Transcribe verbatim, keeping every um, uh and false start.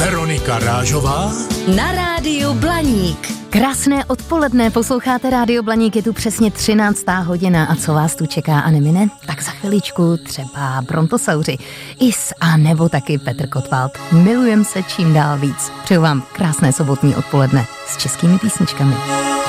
Veronika Rážová na rádiu Blaník. Krásné odpoledne, posloucháte Rádio Blaník, je tu přesně třináctá hodina a co vás tu čeká a nemine? Tak za chviličku třeba Brontosauři, Is a nebo taky Petr Kotwald. Milujem se čím dál víc. Přeju vám krásné sobotní odpoledne s českými písničkami.